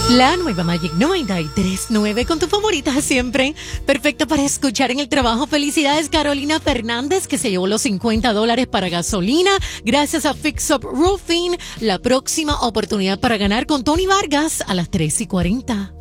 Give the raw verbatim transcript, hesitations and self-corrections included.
La nueva Magic noventa y tres punto nueve con tu favorita siempre. Perfecta para escuchar en el trabajo. Felicidades Carolina Fernández, que se llevó los cincuenta dólares para gasolina gracias a Fix Up Roofing. La próxima oportunidad para ganar con Tony Vargas a las tres y cuarenta.